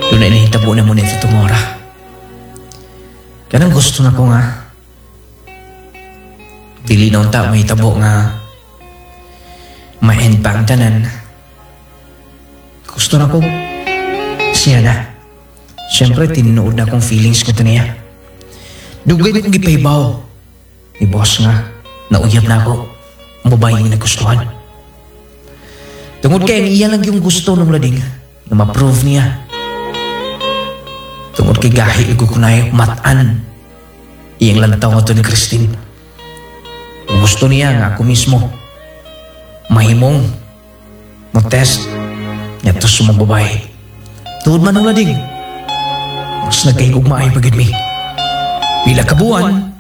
Doon na inahitabo na mo nito tumora. Kanang gusto na ko nga. Dili na unta mahitabo nga ma-end pa ang tanan. Gusto na ko siya na. Siyempre, tinuod na akong feelings ko ito niya. Dugay kong gipahibaw. Ni boss nga, nauyab na ako. Ang babae yung nagustuhan. Tungod kay iya lang yung gusto ng lading na ma-prove niya. Tungod kay gahi igukunay matan. Iyang lantaw nga ito ni Christine. Kung gusto niya nga ako mismo, mahimong mo-test niya ito sa mga babae. Tuod man ang lading, mas nagkaigugmaay pagid mi. Pila ka buwan,